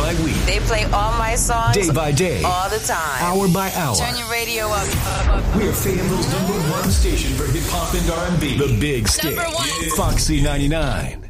by week. They play all my songs. Day by day. All the time. Hour by hour. Turn your radio up. We're Fayetteville's #1 station for hip-hop and R&B. The Big Stick. #1. Foxy 99.